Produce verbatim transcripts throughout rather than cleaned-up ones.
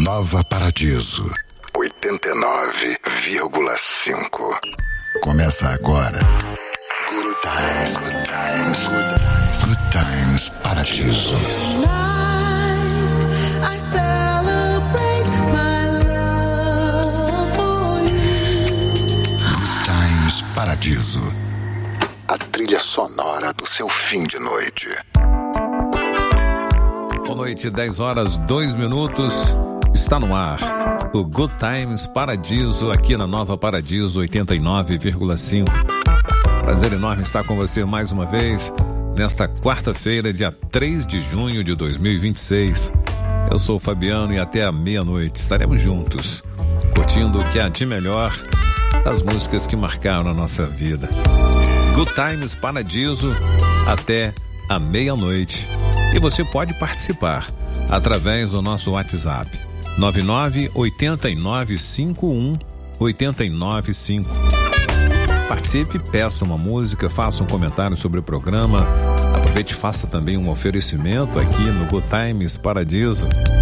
Nova Paradiso, oitenta e nove vírgula cinco. Começa agora. Good Times, Good Times, Good Times, Good Times Paradiso. Tonight I celebrate my love for you. Good Times Paradiso. A trilha sonora do seu fim de noite. Boa noite, dez horas, dois minutos. Está no ar o Good Times Paradiso, aqui na Nova Paradiso oitenta e nove vírgula cinco. Prazer enorme estar com você mais uma vez, nesta quarta-feira, dia três de junho de dois mil e vinte e seis. Eu sou o Fabiano e até a meia-noite estaremos juntos, curtindo o que há de melhor das músicas que marcaram a nossa vida. Good Times Paradiso até a meia-noite. E você pode participar através do nosso WhatsApp nove nove oito nove cinco um oito nove cinco. Participe, peça uma música, faça um comentário sobre o programa. Aproveite e faça também um oferecimento aqui no Good Times Paradiso.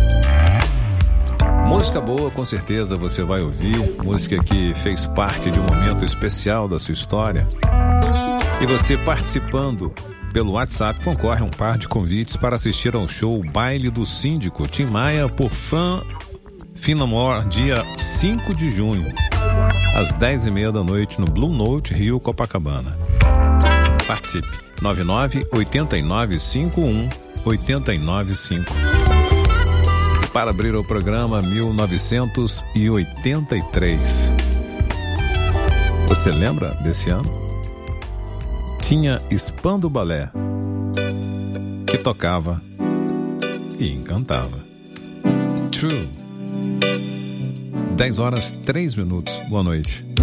Música boa, com certeza você vai ouvir. Música que fez parte de um momento especial da sua história. E você participando pelo WhatsApp concorre a um par de convites para assistir ao show Baile do Síndico Tim Maia por Fran Finamore, dia cinco de junho, às dez e meia da noite, no Blue Note, Rio, Copacabana. Participe, nove nove oito nove cinco um oito nove cinco. E para abrir o programa, mil novecentos e oitenta e três. Você lembra desse ano? Tinha Spandau Ballet, que tocava e encantava. True. dez horas, três minutos. Boa noite.